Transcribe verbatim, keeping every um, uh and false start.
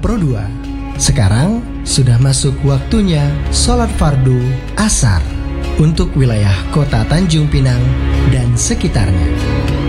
Pro dua. Sekarang sudah masuk waktunya sholat fardu asar untuk wilayah kota Tanjung Pinang dan sekitarnya.